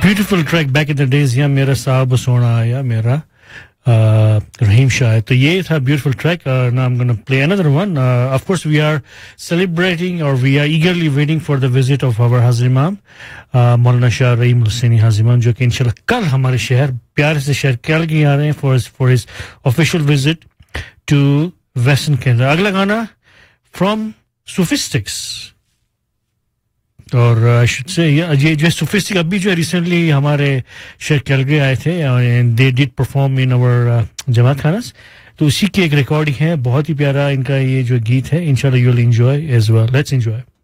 Beautiful track back in the days. या मेरा साहब सोना आया मेरा Rahim Shah. So ये था beautiful track. Now I'm going to play another one. Of course, we are celebrating or we are eagerly waiting for the visit of our Hazrat Imam, Maulana Shah Rahim Hussaini Hazrat Imam, जो कि इंशाल्लाह कल हमारे शहर प्यारे से शहर केलगी आ रहे हैं for his official visit to Western Canada. अगला गाना from Sophistics. और आई शुड से ये जो सोफिस्टिक अभी जो रिसेंटली हमारे शहर कैलगरी आए थे and they did perform in our जमात खानास तो उसी की एक रिकॉर्डिंग है बहुत ही प्यारा इनका ये जो गीत है इंशाल्लाह you will enjoy as well let's enjoy